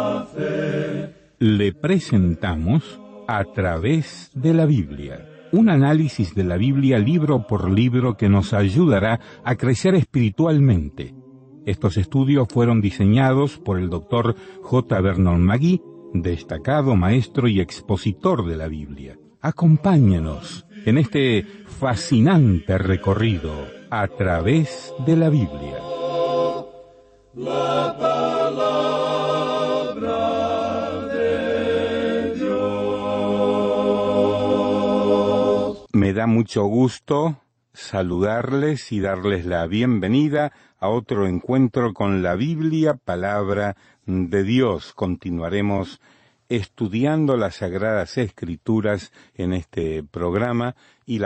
Le presentamos A través de la Biblia, un análisis de la Biblia libro por libro que nos ayudará a crecer espiritualmente. Estos estudios fueron diseñados por el Dr. J. Vernon McGee, destacado maestro y expositor de la Biblia. Acompáñenos en este fascinante recorrido a través de la Biblia. La palabra de Dios. Me da mucho gusto saludarles y darles la bienvenida a otro encuentro con la Biblia, palabra de Dios. Continuaremos estudiando las Sagradas Escrituras en este programa y